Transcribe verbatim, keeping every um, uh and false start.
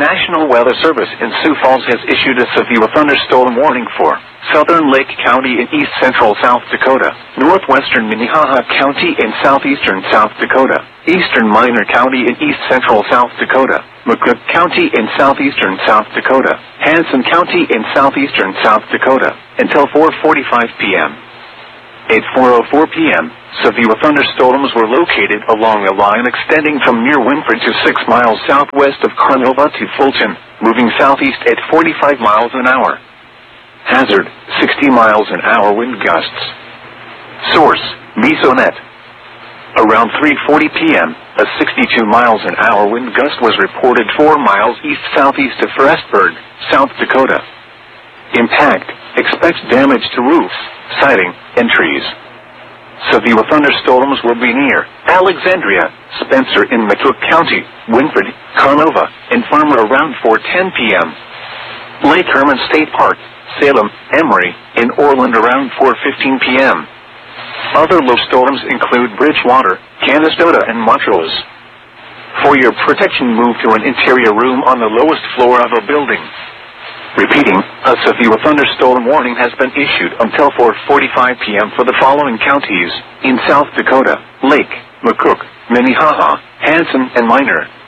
National Weather Service in Sioux Falls has issued a severe thunderstorm warning for southern Lake County in east central South Dakota, northwestern Minnehaha County in southeastern South Dakota, eastern Minor County in east central South Dakota, McCook County in southeastern South Dakota, Hanson County in southeastern South Dakota, until four forty-five p m At four oh four p m, severe thunderstorms were located along a line extending from near Winford to six miles southwest of Carnova to Fulton, moving southeast at forty-five miles an hour. Hazard, sixty miles an hour wind gusts. Source, Mesonet. Around three forty p m, a sixty-two miles an hour wind gust was reported four miles east-southeast of Frostburg, South Dakota. Impact, expects damage to roofs, siding, and trees. Severe thunderstorms will be near Alexandria, Spencer in McCook County, Winford, Carnova, and Farmer around four ten p m Lake Herman State Park, Salem, Emory, and Orland around four fifteen p m Other low storms include Bridgewater, Canastota, and Montrose. For your protection, move to an interior room on the lowest floor of a building. Repeating, a severe thunderstorm warning has been issued until four forty-five p m for the following counties in South Dakota: Lake, McCook, Minnehaha, Hanson, and Minor.